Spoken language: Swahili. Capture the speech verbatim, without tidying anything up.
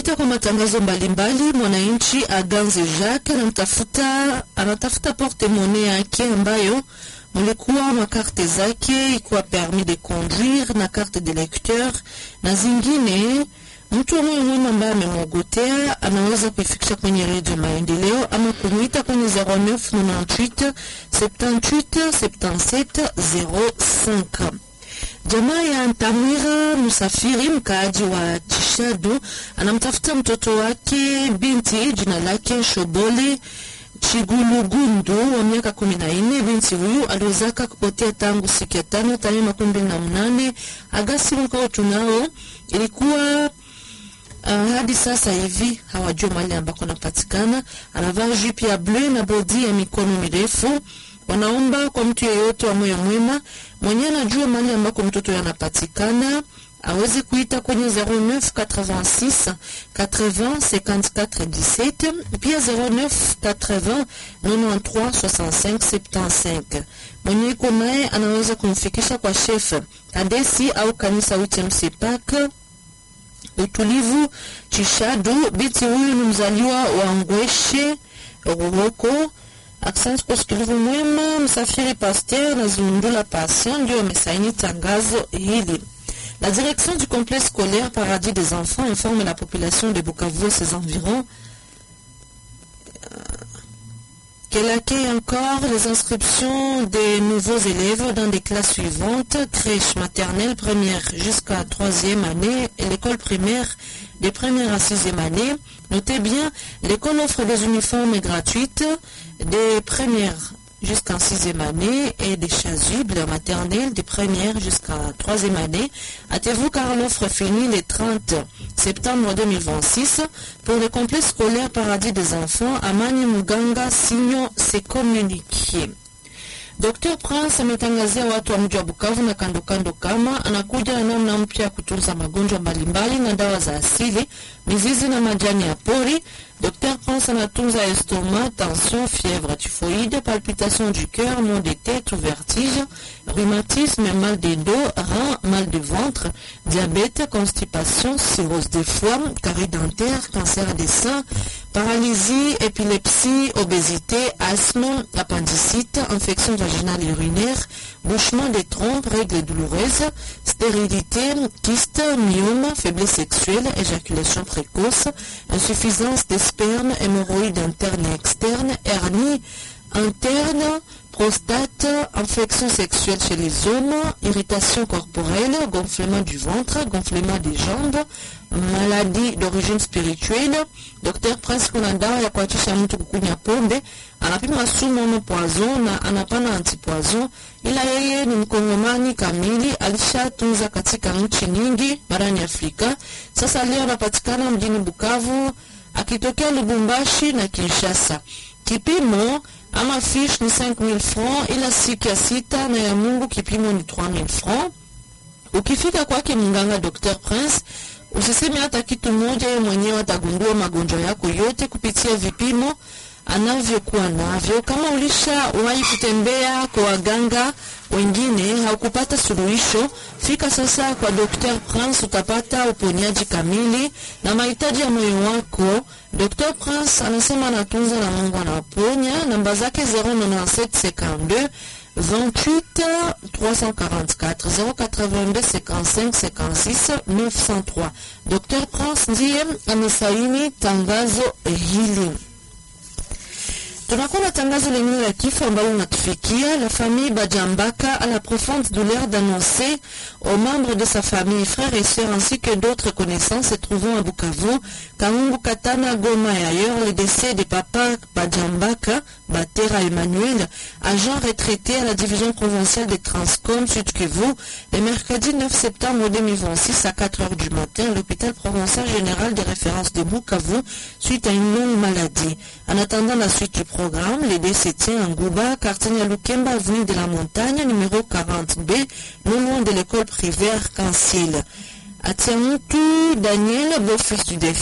Tukipita kwa matangazo mbalimbali, mwananchi Aganze Jacques anatafuta anatafuta porte-monnaie yake ambayo mulikuwa makarte zake ikuwa permis de conduire na carte de lecteur na zingine. Mtu mwema ambaye amemwogotea anaweza kuifikisha kwenye Radio Maendeleo ama kumuita kwenye zero neuf nonante-huit soixante-dix-huit soixante-dix-sept zero cinq. Jamaa ya Ntamwira Musafiri, mkaaji wa Chishadu, anamtafuta mtoto wake binti jina lake Shobole Chigulugundu wa miaka kumi na nne. Binti huyu aliwezaka kupotea tangu siku ya tano tarehe makumi mbili na mnane Agasti mwaka tunao. Ilikuwa uh, hadi sasa hivi hawajua mahali ambako anapatikana. Anavaa jipi ya bleu na bodi ya mikono mirefu. Wanaomba kwa mtu yeyote wa moyo mwema mwenye anajua mahali ambako mtoto yanapatikana aweze kuita kwenye zero neuf quatre-vingt-six quatre-vingts cinquante-quatre dix-sept, pia zero neuf quatre-vingts quatre-vingt-treize soixante-cinq soixante-quinze. Mwenye iko naye anaweza kumfikisha kwa chef Kadesi au kanisa U T M C Park Utulivu Chishadu. Binti huyu ni mzaliwa wa Ngweshe Ruhoko. Accent kusikilivu mwema. Msafiri Pasteur na Zundula Patient ndio wamesaini tangazo hili. La direction du complexe scolaire Paradis des Enfants informe la population de Bukavu et ses environs qu'elle accueille encore les inscriptions des nouveaux élèves dans des classes suivantes: crèche maternelle première jusqu'à troisième année et l'école primaire des premières à sixième année. Notez bien, l'école offre des uniformes gratuites des premières jusqu'en sixième année et des chasubles maternelles des premières jusqu'à troisième année. Hâtez-vous car l'offre finit le trente septembre deux mille vingt-six. Pour le complexe scolaire Paradis des Enfants, Amani Muganga Signo s'est communiqué. Docteur Prince ametangazia watu wa mji wa Bukavu na kando kando kama anakuja na namna mpya ya kutunza magonjwa mbalimbali na dawa za asili, mizizi na majani ya pori. Docteur Prince anatunza estomac, tension, fièvre typhoïde, palpitation du cœur, maux de tête ou vertige, rhumatisme, mal de dos, reins, mal de ventre, diabète, constipation, cirrhose des foie, carie dentaire, cancer des seins, paralysie, épilepsie, obésité, asthme, appendicite, infection vaginale et urinaire, bouchement des trompes, règles douloureuses, stérilité, kyste, myome, faiblesse sexuelle, éjaculation précoce, insuffisance des sperme, hémorroïdes internes et externes, hernie interne, prostate, infection sexuelle chez les hommes, irritation corporelle, gonflement du ventre, gonflement des jambes, maladie d'origine spirituelle. Docteur Prince kuna dawa ya kuachisha mtu kukunya pombe, anapima sumu na poison na anapana antipoison, ila yeye ni mkongomani kamili, alishatunza katika nchi nyingi barani Afrika. Sasa leo anapatikana mjini Bukavu akitokea Lubumbashi na Kinshasa. Kipimo ama fiche ni cinq mille francs, ila siku ya sita na ya Mungu kipimo ni trois mille francs. Ukifika kwake mganga Docteur Prince, usiseme hata kitu moja, yeye mwenyewe atagundua magonjwa yako yote kupitia vipimo anavyokuwa navyo. Kama ulisha wahi kutembea kwa waganga wengine haukupata suluhisho, fika sasa kwa Docteur Prince, utapata uponyaji kamili na mahitaji ya moyo wako. Docteur Prince anasema anatunza na Mungu anaponya. Namba zake zero neuf sept cinquante-deux vingt-huit trois cent quarante-quatre zero quatre-vingt-deux cinquante-cinq cinquante-six neuf cent trois. Docteur Prince ndiye amesaini tangazo hili. Tunakuwa na tangazo lingine la kifo ambalo linatufikia. La famille Badjambaka a la profonde douleur d'annoncer aux membres de sa famille, frères et sœurs ainsi que d'autres connaissances se trouvant à Bukavu, Kamungu, Katana, Goma et ailleurs, le décès de papa Badjambaka, Batera Emmanuel, agent retraité à la division provinciale des Transcom Sud Kivu, le mercredi neuf septembre deux mille vingt-six à quatre heures du matin à l'hôpital provincial général de référence de Bukavu suite à une longue maladie. En attendant la suite du programme, le décès tient en Gouba, quartier Lukemba, avenue de la Montagne, numéro quarante B, non loin de l'école privée Arc-en-Ciel. À Tiamutu, Daniel, beau-fils du défunt,